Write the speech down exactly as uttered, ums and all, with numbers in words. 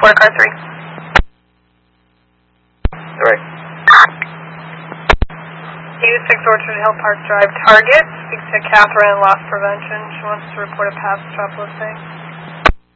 four to car three. Right. eighty-six Orchard Hill Park Drive, target. Speak to Catherine, loss prevention. She wants to report a past stop listing.